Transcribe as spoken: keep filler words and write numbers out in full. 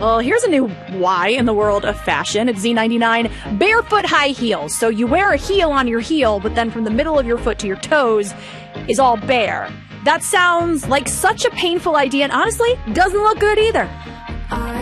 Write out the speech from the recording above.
Well, here's a new why in the world of fashion. It's Z ninety-nine, barefoot high heels. So you wear a heel on your heel, but then from the middle of your foot to your toes is all bare. That sounds like such a painful idea, and honestly, doesn't look good either. I